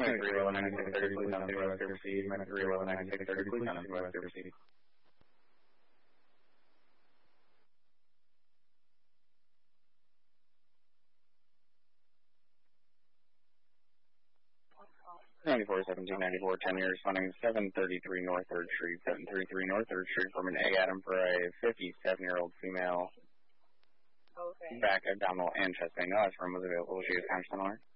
93119630, please on West River Proceed. 93119630, please on West River Proceed. Ninety-four 1794 10 years funding 733 North 3rd Street, 733 North 3rd Street from an A Adam for a 57-year-old female. Okay. Back abdominal and chest pain. No aspirin was available. She is conscious on alert.